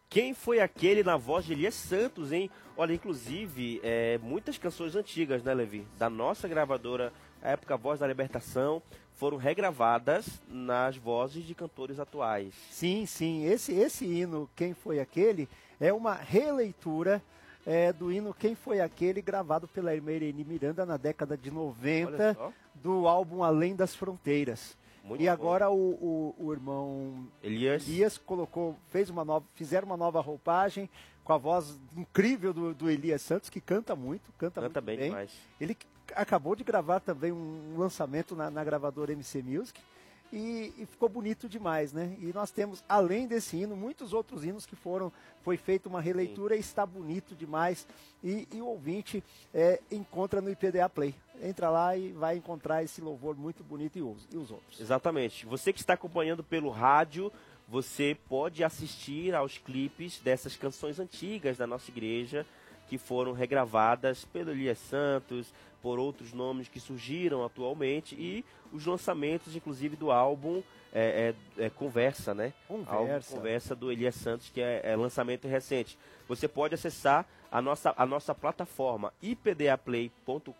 Quem foi aquele na voz de Elias Santos, hein? Olha, inclusive, muitas canções antigas, né, Levi? Da nossa gravadora, a época Voz da Libertação, foram regravadas nas vozes de cantores atuais. Sim, sim. Esse hino, Quem Foi Aquele, é uma releitura do hino Quem Foi Aquele, gravado pela irmã Irene Miranda na década de 90, do álbum Além das Fronteiras. Muito e bom. agora o irmão Elias fizeram uma nova roupagem com a voz incrível do Elias Santos, que canta muito bem demais. Ele acabou de gravar também um lançamento na gravadora MC Music e ficou bonito demais, né? E nós temos, além desse hino, muitos outros hinos que foi feita uma releitura. Sim. E está bonito demais. E o ouvinte encontra no IPDA Play. Entra lá e vai encontrar esse louvor muito bonito e os outros. Exatamente. Você que está acompanhando pelo rádio, você pode assistir aos clipes dessas canções antigas da nossa igreja, que foram regravadas pelo Elias Santos, por outros nomes que surgiram atualmente, e os lançamentos, inclusive, do álbum Conversa, né? Conversa do Elias Santos, que é lançamento recente. Você pode acessar a nossa plataforma ipdaplay.com.br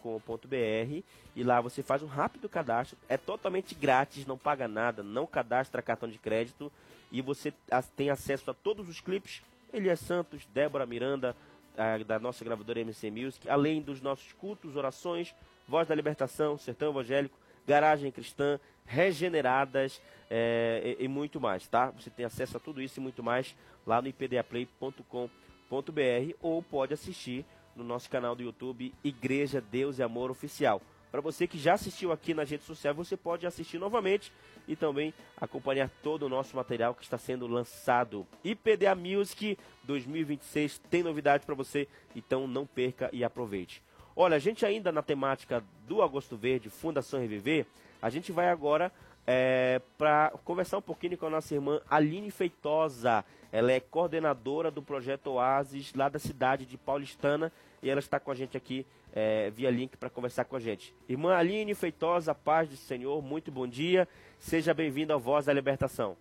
e lá você faz um rápido cadastro, é totalmente grátis, não paga nada, não cadastra cartão de crédito, e você tem acesso a todos os clipes, Elias Santos, Débora Miranda, da nossa gravadora MC Music, além dos nossos cultos, orações, Voz da Libertação, Sertão Evangélico, Garagem Cristã, Regeneradas e muito mais, tá? Você tem acesso a tudo isso e muito mais lá no ipdaplay.com.br ou pode assistir no nosso canal do YouTube Igreja Deus e Amor Oficial. Para você que já assistiu aqui nas redes sociais, você pode assistir novamente e também acompanhar todo o nosso material que está sendo lançado. IPDA Music 2026 tem novidade para você, então não perca e aproveite. Olha, a gente ainda na temática do Agosto Verde, Fundação Reviver, a gente vai agora para conversar um pouquinho com a nossa irmã Aline Feitosa. Ela é coordenadora do Projeto Oasis lá da cidade de Paulistana e ela está com a gente aqui via link para conversar com a gente. Irmã Aline Feitosa, paz do Senhor, muito bom dia. Seja bem-vinda ao Voz da Libertação.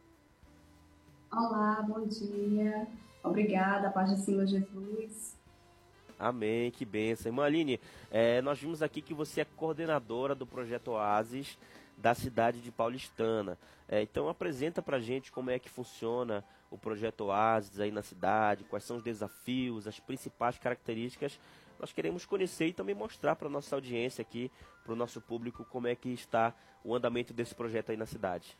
Olá, bom dia. Obrigada, paz do Senhor Jesus. Amém, que bênção. Irmã Aline, nós vimos aqui que você é coordenadora do Projeto Oasis da cidade de Paulistana. Então apresenta pra gente como é que funciona o Projeto Oasis aí na cidade, quais são os desafios, as principais características. Nós queremos conhecer e também mostrar para a nossa audiência aqui, para o nosso público, como é que está o andamento desse projeto aí na cidade.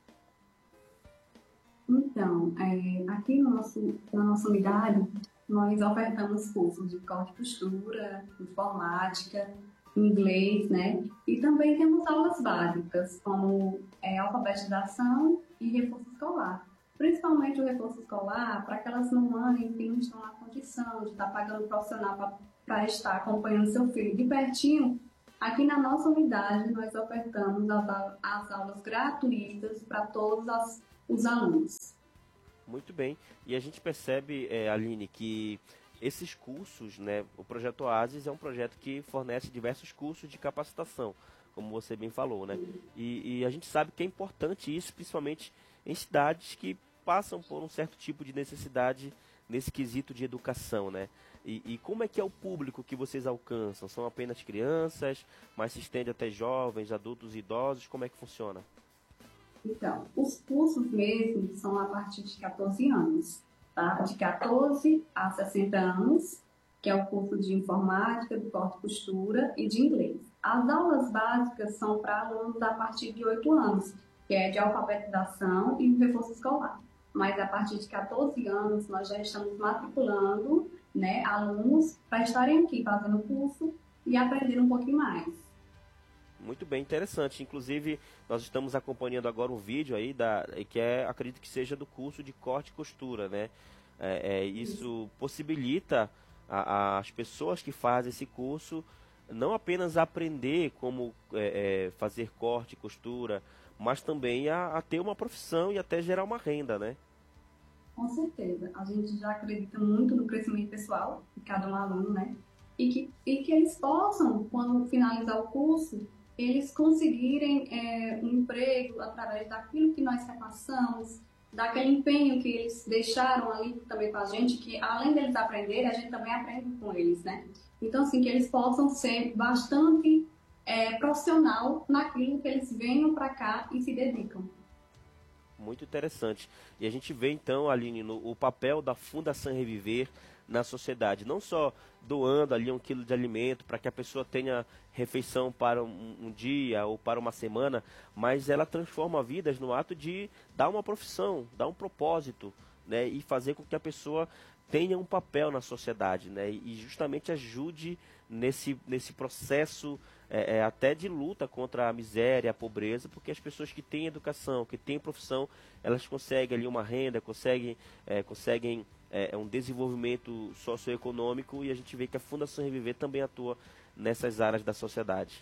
Então, aqui na nossa unidade, nós ofertamos cursos de corte e costura, informática, inglês, né? E também temos aulas básicas, como alfabetização e reforço escolar. Principalmente o reforço escolar, para aquelas mamães que não estão na condição de estar pagando um profissional para estar acompanhando seu filho de pertinho. Aqui na nossa unidade, nós ofertamos as aulas gratuitas para todos os alunos. Muito bem. E a gente percebe, Aline, que esses cursos, né, o Projeto Oasis é um projeto que fornece diversos cursos de capacitação, como você bem falou, né? E a gente sabe que é importante isso, principalmente em cidades que passam por um certo tipo de necessidade nesse quesito de educação, né? E como é que é o público que vocês alcançam? São apenas crianças, mas se estende até jovens, adultos e idosos? Como é que funciona? Então, os cursos mesmo são a partir de 14 anos, tá? De 14 a 60 anos, que é o curso de informática, de corte e costura e de inglês. As aulas básicas são para alunos a partir de 8 anos, que é de alfabetização e reforço escolar. Mas a partir de 14 anos nós já estamos matriculando, né, alunos para estarem aqui fazendo o curso e aprender um pouquinho mais. Muito bem, interessante. Inclusive, nós estamos acompanhando agora um vídeo aí, que acredito que seja do curso de corte e costura, né? Isso possibilita as pessoas que fazem esse curso não apenas aprender como fazer corte e costura, mas também a ter uma profissão e até gerar uma renda, né? Com certeza. A gente já acredita muito no crescimento pessoal de cada um aluno, né? E que eles possam, quando finalizar o curso, eles conseguirem um emprego através daquilo que nós repassamos, daquele empenho que eles deixaram ali também com a gente, que além deles aprenderem, a gente também aprende com eles, né? Então, assim, que eles possam ser bastante profissional naquilo que eles venham para cá e se dedicam. Muito interessante. E a gente vê então, Aline, o papel da Fundação Reviver na sociedade. Não só doando ali 1 quilo de alimento para que a pessoa tenha refeição para um dia ou para uma semana, mas ela transforma vidas no ato de dar uma profissão, dar um propósito, né, e fazer com que a pessoa tenha um papel na sociedade, né, e justamente ajude nesse processo até de luta contra a miséria, a pobreza, porque as pessoas que têm educação, que têm profissão, elas conseguem ali uma renda, conseguem um desenvolvimento socioeconômico, e a gente vê que a Fundação Reviver também atua nessas áreas da sociedade.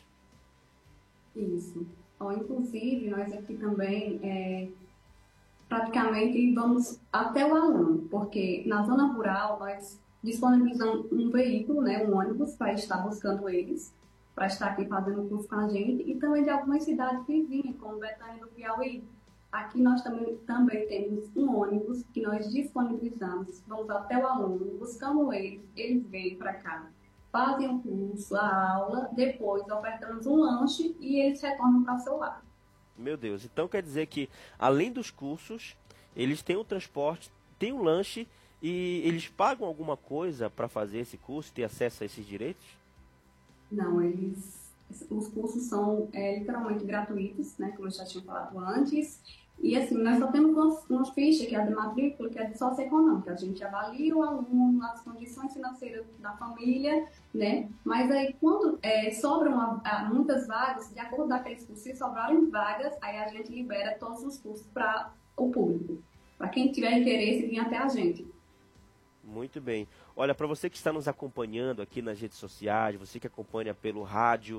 Isso. Inclusive, nós aqui também praticamente vamos até o aluno, porque na zona rural nós disponibilizamos um veículo, né, um ônibus, para estar buscando eles, para estar aqui fazendo o curso com a gente, e também de algumas cidades vizinhas, como Betânia do Piauí. Aqui nós também temos um ônibus que nós disponibilizamos, vamos até o aluno, buscamos eles vêm para cá, fazem o curso, a aula, depois ofertamos um lanche e eles retornam para o seu lar. Meu Deus, então quer dizer que além dos cursos, eles têm o transporte, têm o lanche, e eles pagam alguma coisa para fazer esse curso, ter acesso a esses direitos? Não, os cursos são literalmente gratuitos, né, como eu já tinha falado antes. E assim, nós só temos uma ficha, que é a de matrícula, que é de socioeconômica. A gente avalia o aluno, as condições financeiras da família, né? Mas aí, quando sobram muitas vagas, de acordo com aqueles cursos, se sobrarem vagas, aí a gente libera todos os cursos para o público. Para quem tiver interesse, vir até a gente. Muito bem. Olha, para você que está nos acompanhando aqui nas redes sociais, você que acompanha pelo rádio,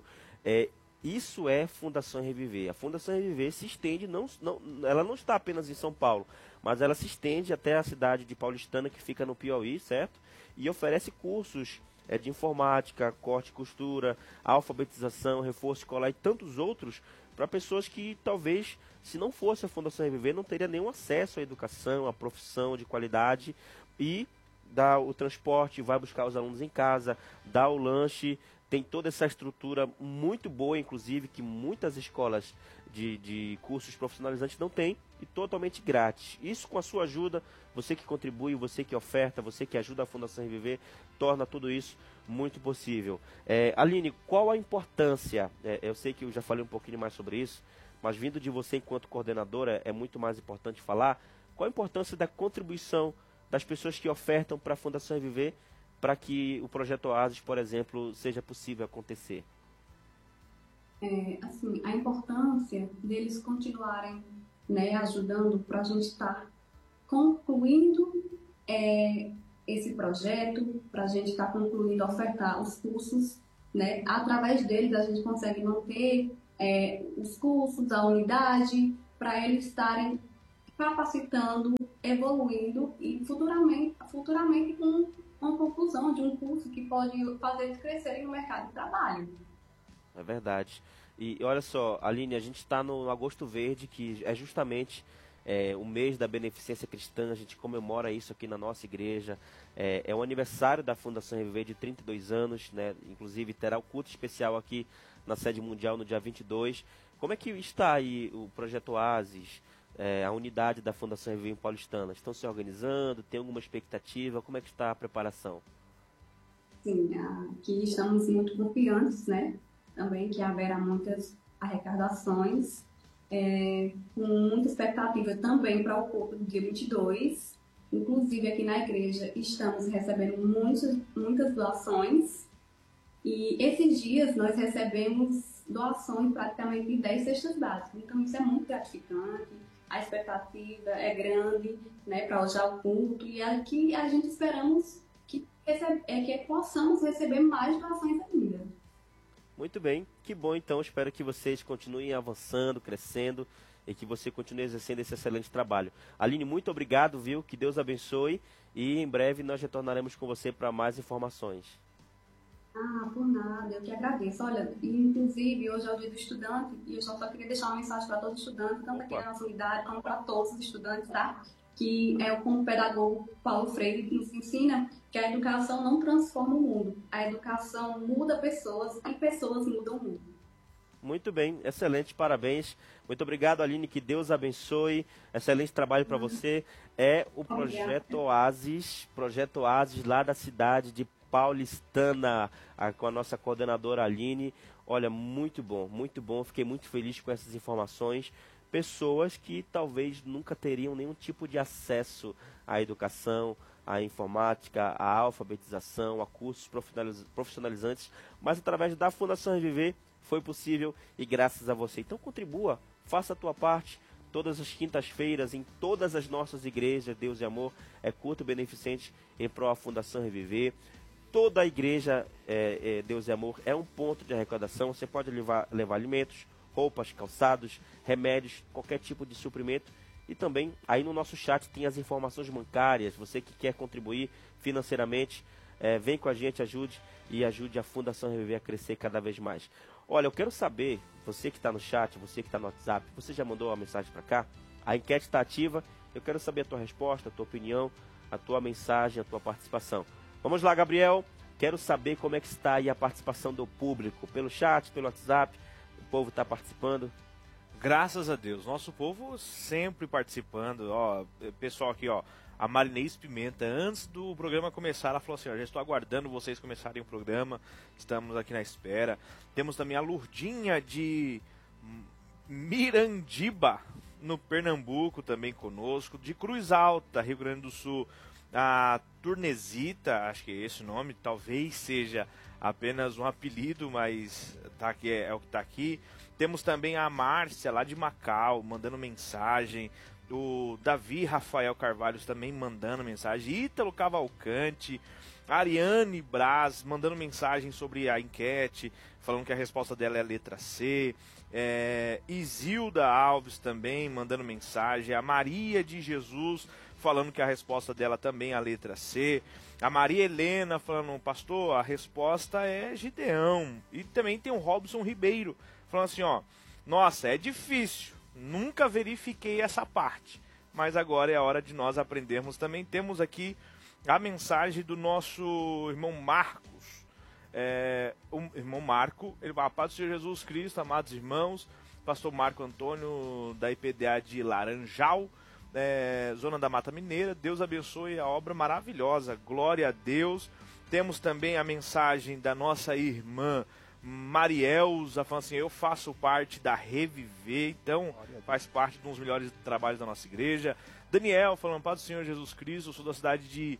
isso é Fundação Reviver. A Fundação Reviver se estende, ela não está apenas em São Paulo, mas ela se estende até a cidade de Paulistana, que fica no Piauí, certo? E oferece cursos de informática, corte e costura, alfabetização, reforço escolar e tantos outros para pessoas que talvez, se não fosse a Fundação Reviver, não teria nenhum acesso à educação, à profissão de qualidade, e dá o transporte, vai buscar os alunos em casa, dá o lanche, tem toda essa estrutura muito boa, inclusive, que muitas escolas de cursos profissionalizantes não têm, e totalmente grátis. Isso, com a sua ajuda, você que contribui, você que oferta, você que ajuda a Fundação Reviver, torna tudo isso muito possível. Aline, qual a importância, eu sei que eu já falei um pouquinho mais sobre isso, mas vindo de você enquanto coordenadora, é muito mais importante falar, qual a importância da contribuição das pessoas que ofertam para a Fundação Reviver, para que o projeto Oasis, por exemplo, seja possível acontecer? Assim, a importância deles continuarem, né, ajudando para a gente estar concluindo esse projeto, para a gente estar concluindo, ofertar os cursos, né? Através deles a gente consegue manter os cursos, a unidade, para eles estarem capacitando, evoluindo e futuramente com uma conclusão de um curso que pode fazer eles crescerem no mercado de trabalho. É verdade. E olha só, Aline, a gente está no Agosto Verde, que é justamente o mês da beneficência cristã. A gente comemora isso aqui na nossa igreja. É o aniversário da Fundação Reviver de 32 anos, né? Inclusive terá o culto especial aqui na sede mundial no dia 22. Como é que está aí o projeto Oasis, a unidade da Fundação Reviver em Paulistana? Estão se organizando? Tem alguma expectativa? Como é que está a preparação? Sim, aqui estamos muito confiantes, né? Também que haverá muitas arrecadações, com muita expectativa também para o culto do dia 22. Inclusive, aqui na igreja, estamos recebendo muitas doações. E esses dias nós recebemos doações praticamente de 10 cestas básicas. Então, isso é muito gratificante. A expectativa é grande, né, para já o culto. E aqui a gente esperamos que possamos receber mais doações ainda. Muito bem, que bom então, espero que vocês continuem avançando, crescendo, e que você continue exercendo esse excelente trabalho. Aline, muito obrigado, viu? Que Deus abençoe, e em breve nós retornaremos com você para mais informações. Ah, por nada, eu que agradeço. Olha, inclusive, hoje é o dia do estudante e eu só queria deixar uma mensagem para todos os estudantes, tanto aqui na nossa unidade como para todos os estudantes, tá? Que é como o pedagogo Paulo Freire nos ensina que a educação não transforma o mundo, a educação muda pessoas e pessoas mudam o mundo. Muito bem, excelente, parabéns. Muito obrigado, Aline, que Deus abençoe. Excelente trabalho para você. É o Projeto Oasis lá da cidade de Paulistana, com a nossa coordenadora Aline. Olha, muito bom. Fiquei muito feliz com essas informações. Pessoas que talvez nunca teriam nenhum tipo de acesso à educação, à informática, à alfabetização, a cursos profissionalizantes, mas através da Fundação Reviver foi possível e graças a você. Então contribua, faça a tua parte. Todas as quintas-feiras, em todas as nossas igrejas, Deus e Amor, é culto beneficente em prol da Fundação Reviver. Toda a igreja, Deus e Amor, é um ponto de arrecadação. Você pode levar alimentos, roupas, calçados, remédios, qualquer tipo de suprimento. E também, aí no nosso chat tem as informações bancárias. Você que quer contribuir financeiramente, vem com a gente, ajude a Fundação Reviver a crescer cada vez mais. Olha, eu quero saber, você que está no chat, você que está no WhatsApp, você já mandou uma mensagem para cá? A enquete está ativa, eu quero saber a tua resposta, a tua opinião, a tua mensagem, a tua participação. Vamos lá, Gabriel, quero saber como é que está aí a participação do público, pelo chat, pelo WhatsApp, o povo está participando. Graças a Deus, nosso povo sempre participando, ó, pessoal aqui, ó, a Marinês Pimenta, antes do programa começar, ela falou assim, ó, já estou aguardando vocês começarem o programa, estamos aqui na espera. Temos também a Lurdinha de Mirandiba, no Pernambuco, também conosco, de Cruz Alta, Rio Grande do Sul, a Turnesita, acho que é esse o nome, talvez seja apenas um apelido, mas tá aqui, é o que está aqui. Temos também a Márcia, lá de Macau, mandando mensagem. O Davi Rafael Carvalho também mandando mensagem. Ítalo Cavalcante. Ariane Braz mandando mensagem sobre a enquete, falando que a resposta dela é a letra C. Isilda Alves também mandando mensagem. A Maria de Jesus falando que a resposta dela também é a letra C. A Maria Helena falando, pastor, a resposta é Gideão. E também tem o Robson Ribeiro falando assim, ó, nossa, é difícil, nunca verifiquei essa parte, mas agora é a hora de nós aprendermos. Também temos aqui a mensagem do nosso irmão Marcos. O irmão Marco, ele fala, paz do Senhor Jesus Cristo, amados irmãos, pastor Marco Antônio da IPDA de Laranjal, Zona da Mata Mineira, Deus abençoe a obra maravilhosa, glória a Deus. Temos também a mensagem da nossa irmã Marielza, falando assim, eu faço parte da Reviver, então faz parte de um dos melhores trabalhos da nossa igreja. Daniel falando, paz do Senhor Jesus Cristo, eu sou da cidade de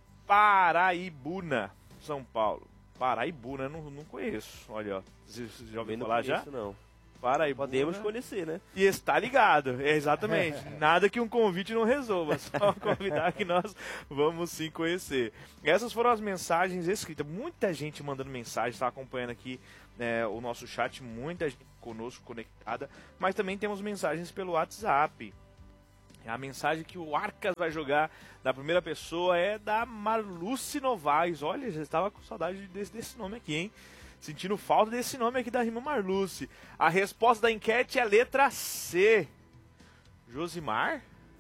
Paraibuna, São Paulo. Paraibuna, não conheço, olha, ó, você já ouviu falar já? Não. Paraibuna. Podemos conhecer, né? E está ligado, exatamente. Nada que um convite não resolva, só convidar que nós vamos sim conhecer. Essas foram as mensagens escritas. Muita gente mandando mensagem, está acompanhando aqui o nosso chat, muita gente conosco conectada, mas também temos mensagens pelo WhatsApp. A mensagem que o Arcas vai jogar na primeira pessoa é da Marluce Novaes. Olha, já estava com saudade desse nome aqui, hein? Sentindo falta desse nome aqui da irmã Marluce. A resposta da enquete é a letra C. Josimar?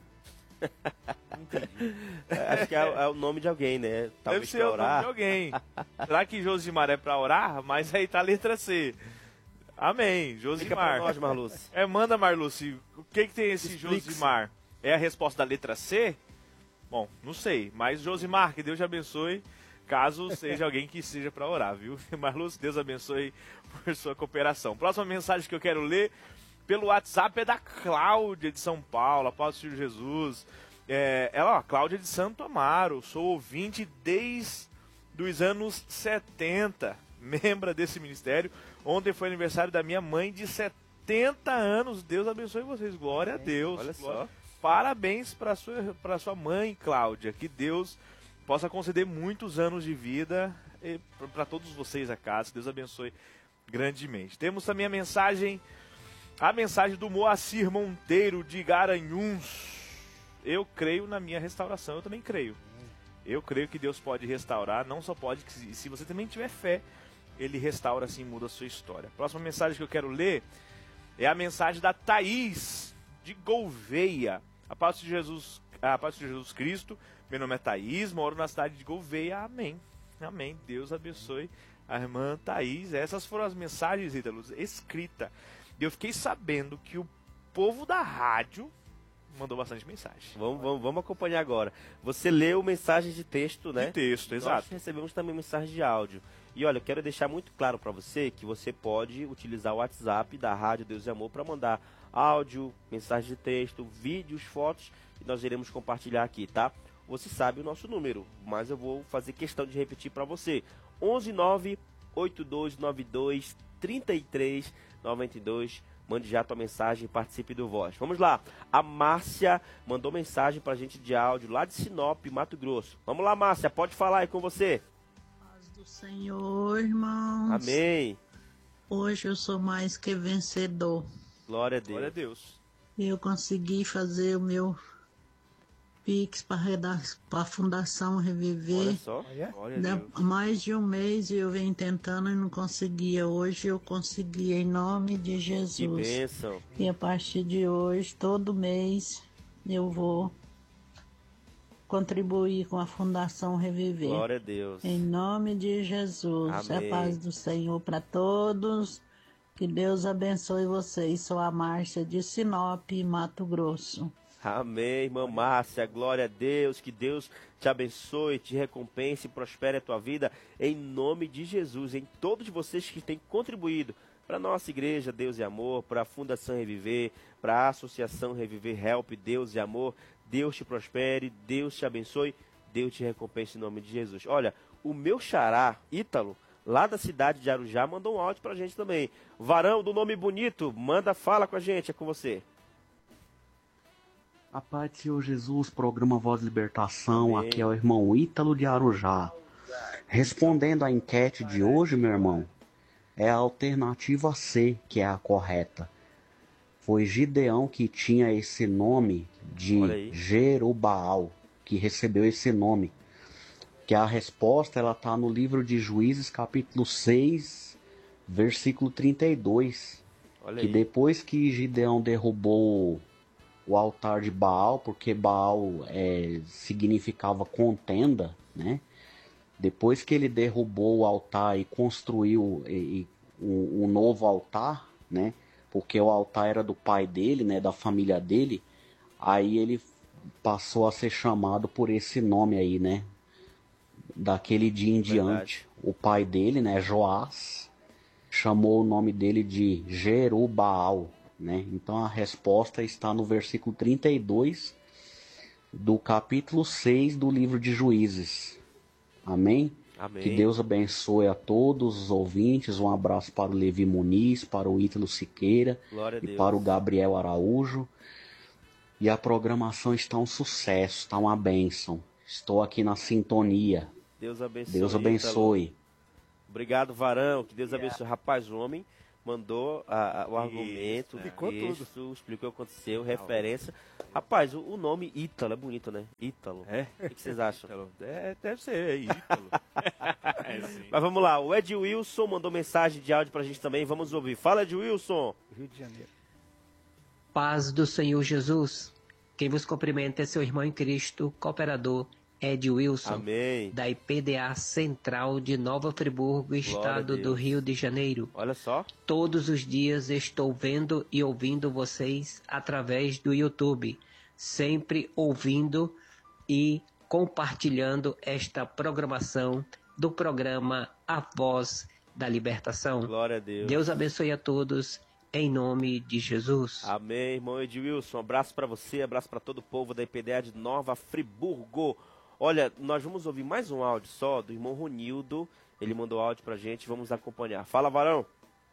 Entendi. Acho que é o nome de alguém, né? Deve Talvez ser o nome de alguém. Será que Josimar é para orar? Mas aí tá a letra C. Amém, Josimar. Fica pra nós, Marluce. Manda, Marluce. O que tem esse Josimar? É a resposta da letra C? Bom, não sei. Mas Josimar, que Deus te abençoe. Caso seja alguém que seja para orar, viu? Marluce, Deus abençoe por sua cooperação. Próxima mensagem que eu quero ler pelo WhatsApp é da Cláudia de São Paulo, a paz do Senhor Jesus. Ela, Cláudia de Santo Amaro, sou ouvinte desde os anos 70, membro desse ministério. Ontem foi aniversário da minha mãe de 70 anos. Deus abençoe vocês, glória a Deus. Olha só. Parabéns para sua mãe, Cláudia, que Deus possa conceder muitos anos de vida para todos vocês a casa. Deus abençoe grandemente. Temos também a mensagem do Moacir Monteiro de Garanhuns. Eu creio na minha restauração, eu também creio. Eu creio que Deus pode restaurar, não só pode, se você também tiver fé, Ele restaura assim, muda a sua história. A próxima mensagem que eu quero ler é a mensagem da Thaís, de Gouveia. A paz de Jesus Cristo, meu nome é Thaís, moro na cidade de Gouveia, amém. Amém, Deus abençoe a irmã Thaís. Essas foram as mensagens, Ítalo, escritas. E eu fiquei sabendo que o povo da rádio mandou bastante mensagem. Vamos acompanhar agora. Você leu mensagens de texto, né? De texto, exato. Nós recebemos também mensagens de áudio. E olha, eu quero deixar muito claro para você que você pode utilizar o WhatsApp da Rádio Deus e Amor para mandar áudio, mensagem de texto, vídeos, fotos, e nós iremos compartilhar aqui, tá? Você sabe o nosso número, mas eu vou fazer questão de repetir para você. 11982923392. Mande já a tua mensagem e participe do Voz. Vamos lá. A Márcia mandou mensagem pra gente de áudio lá de Sinop, Mato Grosso. Vamos lá, Márcia, pode falar aí com você. Paz do Senhor, irmãos. Amém. Hoje eu sou mais que vencedor. Glória a Deus. Glória a Deus. Eu consegui fazer o meu Pix para a Fundação Reviver. Olha só. Glória a Deus. Há mais de um mês eu venho tentando e não conseguia. Hoje eu consegui, em nome de Que Jesus. bênção. E a partir de hoje, todo mês, eu vou contribuir com a Fundação Reviver. Glória a Deus. Em nome de Jesus. Amém. A paz do Senhor para todos. Que Deus abençoe vocês. Sou a Márcia de Sinop, Mato Grosso. Amém, irmã Márcia, glória a Deus, que Deus te abençoe, te recompense e prospere a tua vida, em nome de Jesus, em todos vocês que têm contribuído para a nossa igreja Deus e Amor, para a Fundação Reviver, para a Associação Reviver Help Deus e Amor. Deus te prospere, Deus te abençoe, Deus te recompense em nome de Jesus. Olha, o meu xará, Ítalo, lá da cidade de Arujá, mandou um áudio para a gente também. Varão do nome bonito, fala com a gente, é com você. A paz do Senhor Jesus, programa Voz de Libertação, Amém. aqui é o irmão Ítalo de Arujá. Respondendo à enquete de hoje, meu irmão, é a alternativa C, que é a correta. Foi Gideão que tinha esse nome Olha aí. de Jerubaal, que recebeu esse nome. Que a resposta ela está no livro de Juízes, capítulo 6, versículo 32. Olha Que aí. depois que Gideão derrubou o altar de Baal, porque Baal significava contenda, né? Depois que ele derrubou o altar e construiu um novo altar, né? Porque o altar era do pai dele, né? Da família dele, aí ele passou a ser chamado por esse nome aí, né? Daquele dia em diante, o pai dele, né? Joás, chamou o nome dele de Jerubaal, né? Então a resposta está no versículo 32 do capítulo 6 do livro de Juízes. Amém? Amém. Que Deus abençoe a todos os ouvintes. Um abraço para o Levi Muniz, para o Ítalo Siqueira Glória a e Deus. para o Gabriel Araújo. E a programação está um sucesso, está uma bênção. Estou aqui na sintonia. Deus abençoe. Deus abençoe. Ítalo. Obrigado, Varão. Que Deus abençoe. Rapaz, o homem mandou o argumento, Explicou texto, explicou o que aconteceu, referência. Rapaz, o nome Ítalo é bonito, né? Ítalo. É? O que vocês acham? Deve ser Ítalo. Sim. Mas vamos lá, o Ed Wilson mandou mensagem de áudio pra gente também, vamos ouvir. Fala, Ed Wilson. Rio de Janeiro. Paz do Senhor Jesus. Quem vos cumprimenta é seu irmão em Cristo, cooperador Ed Wilson, Amém. da IPDA Central de Nova Friburgo, estado do Deus. Rio de Janeiro. Olha só. Todos os dias estou vendo e ouvindo vocês através do YouTube, sempre ouvindo e compartilhando esta programação do programa A Voz da Libertação. Glória a Deus. Deus abençoe a todos, em nome de Jesus. Amém, irmão Ed Wilson. Um abraço pra você, abraço pra todo o povo da IPDA de Nova Friburgo. Olha, nós vamos ouvir mais um áudio só do irmão Ronildo. Ele mandou áudio pra gente, vamos acompanhar. Fala, Varão.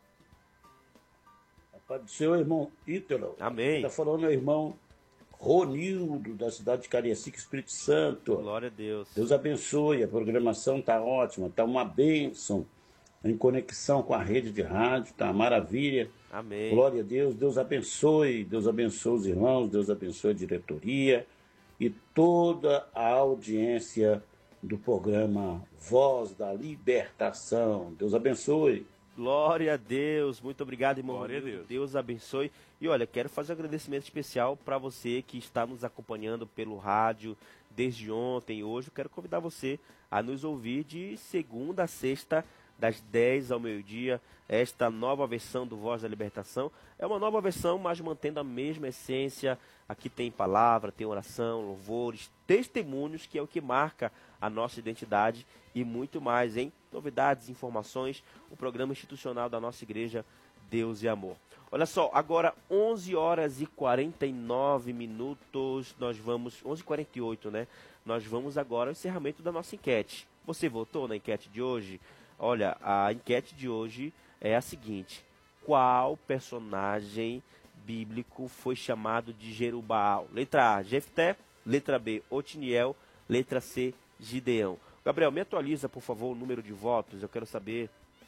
A paz do Senhor, irmão Ítalo. Amém. Está falando meu irmão Ronildo, da cidade de Cariacica, Espírito Santo. Glória a Deus. Deus abençoe, a programação está ótima, está uma bênção, em conexão com a rede de rádio, está uma maravilha. Amém. Glória a Deus, Deus abençoe os irmãos, Deus abençoe a diretoria e toda a audiência do programa Voz da Libertação. Deus abençoe. Glória a Deus, muito obrigado, irmão. Glória a Rodrigo. Deus. Deus abençoe. E olha, quero fazer um agradecimento especial para você que está nos acompanhando pelo rádio desde ontem e hoje. Eu quero convidar você a nos ouvir de segunda a sexta, das 10 ao meio-dia, esta nova versão do Voz da Libertação. É uma nova versão, mas mantendo a mesma essência. Aqui tem palavra, tem oração, louvores, testemunhos, que é o que marca a nossa identidade e muito mais, hein? Novidades, informações, o programa institucional da nossa igreja, Deus e Amor. Olha só, agora 11 horas e 49 minutos, nós vamos, 11h48, né? Nós vamos agora ao encerramento da nossa enquete. Você votou na enquete de hoje? Olha, a enquete de hoje é a seguinte: qual personagem bíblico foi chamado de Jerubaal? Letra A, Jefté. Letra B, Otiniel. Letra C, Gideão. Gabriel, me atualiza, por favor, o número de votos. Eu quero saber.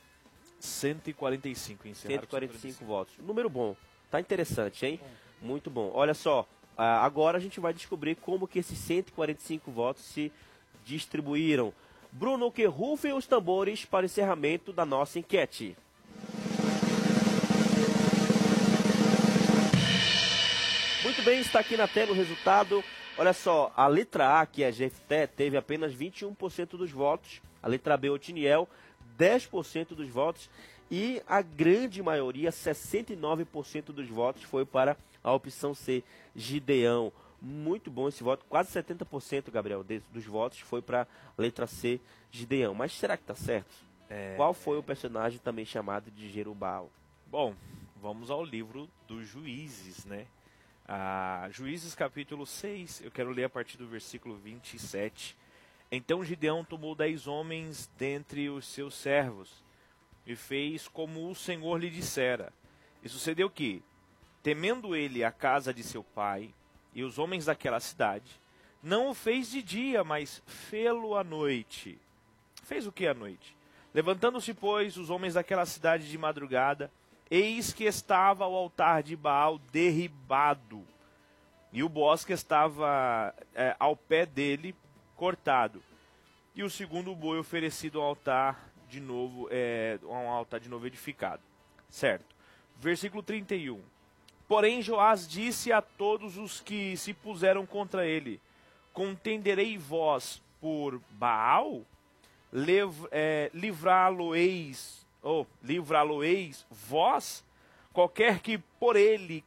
145, encerraram 145 votos. Número bom. Tá interessante, hein? Muito bom. Olha só, agora a gente vai descobrir como que esses 145 votos se distribuíram. Bruno, que rufem os tambores para o encerramento da nossa enquete. Muito bem, está aqui na tela o resultado. Olha só, a letra A, que é Jefté, teve apenas 21% dos votos. A letra B, Otiniel, 10% dos votos. E a grande maioria, 69% dos votos, foi para a opção C, Gideão. Muito bom esse voto, quase 70%, Gabriel, dos votos foi para a letra C, Gideão. Mas será que está certo? Qual foi o personagem também chamado de Jerubaal? Bom, vamos ao livro dos Juízes, né? Juízes capítulo 6, eu quero ler a partir do versículo 27. Então Gideão tomou 10 homens dentre os seus servos e fez como o Senhor lhe dissera. E sucedeu que, temendo ele a casa de seu pai e os homens daquela cidade, não o fez de dia, mas fê-lo à noite. Fez o que à noite? Levantando-se, pois, os homens daquela cidade de madrugada, eis que estava o altar de Baal derribado, e o bosque estava ao pé dele cortado, e o segundo boi oferecido ao altar de novo, um altar de novo edificado. Certo. Versículo 31. Porém Joás disse a todos os que se puseram contra ele: contenderei vós por Baal? Livrá-lo-eis vós? Qualquer que por ele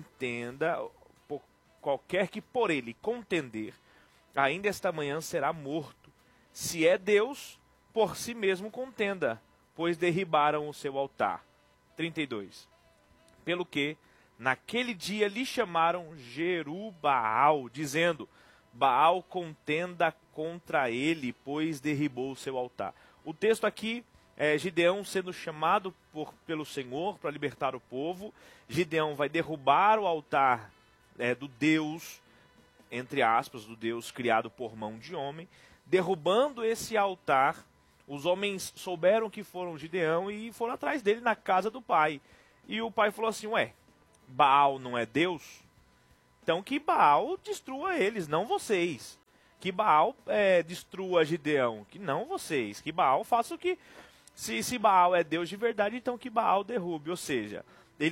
contender, ainda esta manhã será morto. Se é Deus, por si mesmo contenda, pois derribaram o seu altar. 32. Pelo que naquele dia lhe chamaram Jerubaal, dizendo: Baal contenda contra ele, pois derribou o seu altar. O texto aqui é Gideão sendo chamado pelo Senhor para libertar o povo. Gideão vai derrubar o altar do Deus, entre aspas, do Deus criado por mão de homem. Derrubando esse altar, os homens souberam que foram Gideão e foram atrás dele na casa do pai. E o pai falou assim: Baal não é Deus? Então que Baal destrua eles, não vocês. Que Baal destrua Gideão, que não vocês. Que Baal faça o que... Se Baal é Deus de verdade, então que Baal derrube. Ou seja,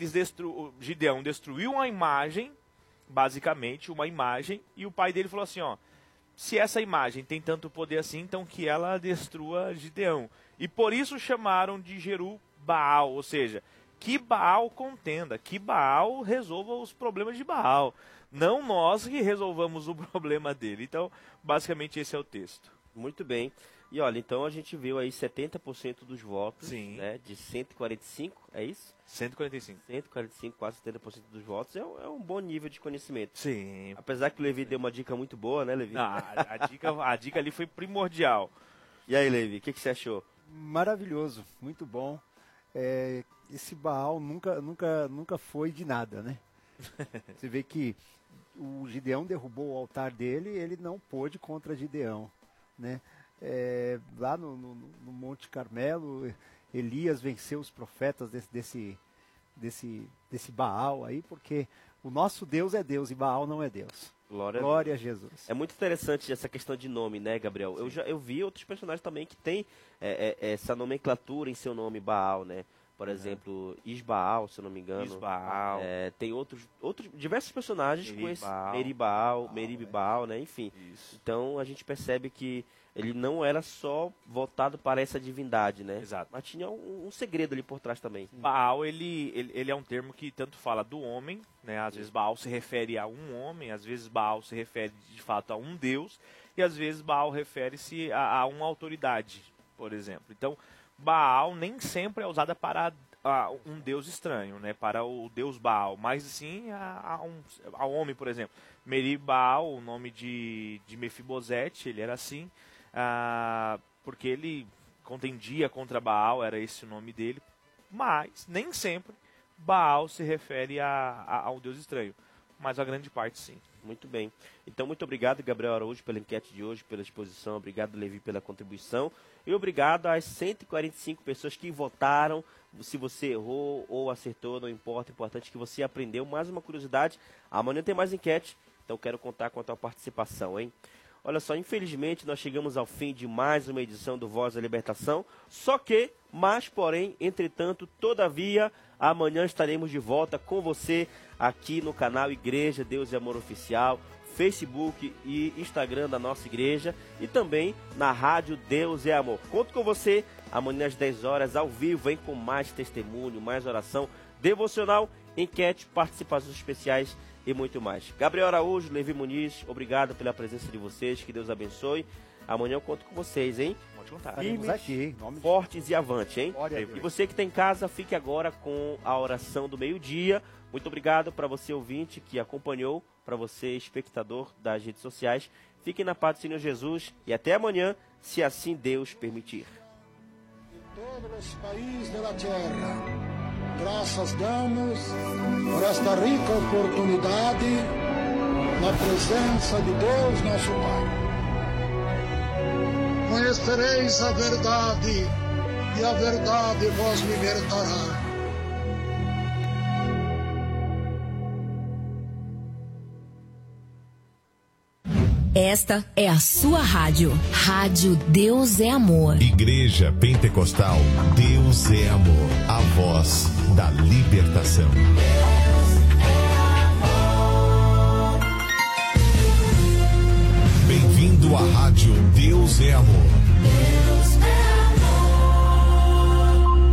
Gideão destruiu uma imagem, basicamente uma imagem, e o pai dele falou assim, se essa imagem tem tanto poder assim, então que ela destrua Gideão. E por isso chamaram de Jerubaal, ou seja, que Baal contenda, que Baal resolva os problemas de Baal. Não nós que resolvamos o problema dele. Então, basicamente esse é o texto. Muito bem. E olha, então a gente viu aí 70% dos votos, sim, né, de 145, é isso? 145. 145, quase 70% dos votos, é um bom nível de conhecimento. Sim. Apesar que o Levi deu uma dica muito boa, né, Levi? A dica ali foi primordial. E aí, Levi, o que você achou? Maravilhoso, muito bom. Esse Baal nunca foi de nada, né? Você vê que o Gideão derrubou o altar dele, ele não pôde contra Gideão, né? Lá no Monte Carmelo, Elias venceu os profetas desse Baal aí, porque o nosso Deus é Deus e Baal não é Deus. Glória a Jesus. É muito interessante essa questão de nome, né, Gabriel? Eu vi outros personagens também que têm essa nomenclatura em seu nome, Baal, né? Por exemplo, Isbaal, se eu não me engano. Isbaal. Tem outros diversos personagens com esse Merib-Baal, né? Enfim. Isso. Então a gente percebe que ele não era só voltado para essa divindade, né? Exato. Mas tinha um segredo ali por trás também. Baal, ele é um termo que tanto fala do homem, né? Às vezes Baal se refere a um homem, às vezes Baal se refere de fato a um deus, e às vezes Baal refere-se a uma autoridade, por exemplo. Então, Baal nem sempre é usada para um deus estranho, né? Para o deus Baal, mas sim a homem, por exemplo. Merib-Baal, o nome de Mefibosete, ele era assim, porque ele contendia contra Baal, era esse o nome dele, mas nem sempre Baal se refere a um deus estranho, mas a grande parte sim. Muito bem. Então, muito obrigado, Gabriel Araújo, pela enquete de hoje, pela exposição. Obrigado, Levi, pela contribuição. E obrigado às 145 pessoas que votaram. Se você errou ou acertou, não importa. O importante é que você aprendeu. Mais uma curiosidade, amanhã tem mais enquete, então quero contar com a tua participação, hein? Olha só, infelizmente nós chegamos ao fim de mais uma edição do Voz da Libertação, porém, entretanto, todavia, amanhã estaremos de volta com você aqui no canal Igreja Deus e Amor Oficial, Facebook e Instagram da nossa igreja e também na rádio Deus é Amor. Conto com você amanhã às 10 horas, ao vivo, hein, com mais testemunho, mais oração, devocional, enquete, participações especiais e muito mais. Gabriel Araújo, Levi Muniz, obrigado pela presença de vocês, que Deus abençoe. Amanhã eu conto com vocês, hein? Pode contar. Firmes aqui, fortes e avante, hein? E você que está em casa, fique agora com a oração do meio-dia. Muito obrigado para você, ouvinte, que acompanhou, para você, espectador das redes sociais. Fiquem na paz do Senhor Jesus e até amanhã, se assim Deus permitir. Em todos os países da terra, graças damos por esta rica oportunidade na presença de Deus, nosso Pai. Conhecereis a verdade, e a verdade vos libertará. Esta é a sua rádio. Rádio Deus é Amor. Igreja Pentecostal Deus é Amor. A voz da libertação. Bem-vindo à rádio Deus é Amor. Deus é amor.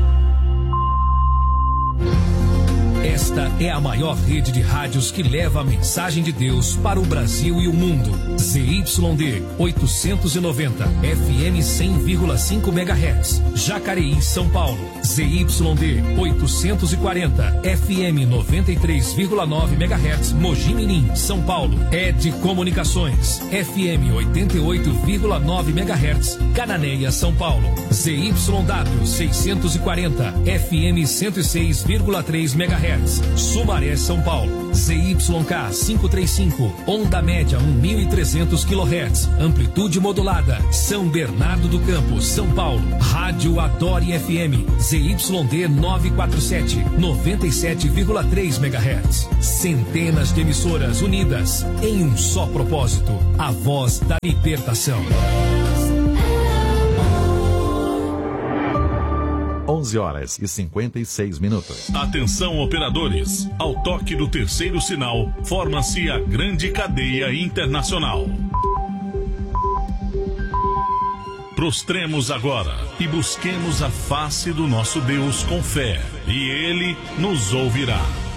Esta é a maior rede de rádios que leva a mensagem de Deus para o Brasil e o mundo. ZYD 890, FM 100,5 MHz, Jacareí, São Paulo. ZYD 840, FM 93,9 MHz, Mogi Mirim, São Paulo. ED Comunicações, FM 88,9 MHz, Cananéia, São Paulo. ZYW 640, FM 106,3 MHz, Sumaré, São Paulo. ZYK 535, onda média 1.300 kHz, amplitude modulada, São Bernardo do Campo, São Paulo. Rádio Adore FM, ZYD 947, 97,3 MHz. Centenas de emissoras unidas em um só propósito, a voz da libertação. 11h56. Atenção, operadores. Ao toque do terceiro sinal, forma-se a grande cadeia internacional. Prostremos agora e busquemos a face do nosso Deus com fé, e Ele nos ouvirá.